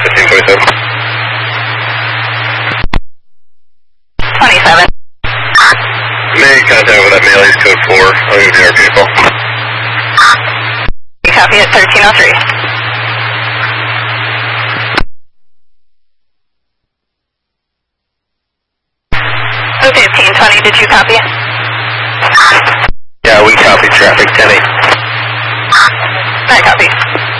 1527. 27. May contact with that mail is code 4. I'll give you our vehicle. Copy at 1303. Okay, 1520, did you copy it? Yeah, we copy traffic 10-8. I copy.